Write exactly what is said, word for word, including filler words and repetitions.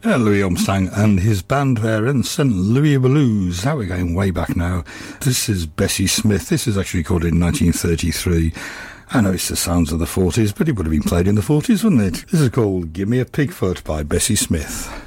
Uh, Louis Armstrong and his band there in Saint Louis Blues. Now we're going way back now. This is Bessie Smith. This is actually recorded in nineteen thirty-three. I know it's the sounds of the forties, but it would have been played in the forties, wouldn't it? This is called Give Me a Pigfoot by Bessie Smith.